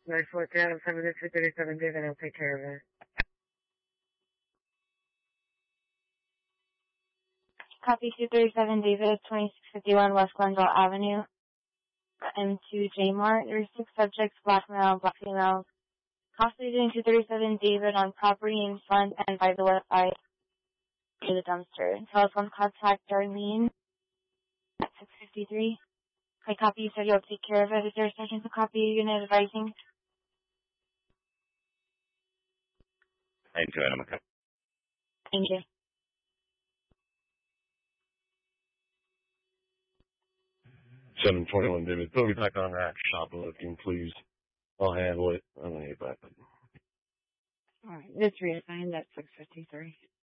Nice work out. I'm 7237 David. I'll take care of it. Copy 237 David, 2651 West Glendale Avenue. M2J Mart. There's 6 subjects, black male, black female. Possibly doing 237 David on property in front and by the west side to the dumpster. Telephone contact Darlene at 653. I copy, you said you'll take care of it. Is there a second to copy unit advising? I enjoy it. I'm okay. Thank you. 721 David. Put me back on rack shoplifting, please. I'll handle it. I'm going to get back. All right. It's reassigned at 653.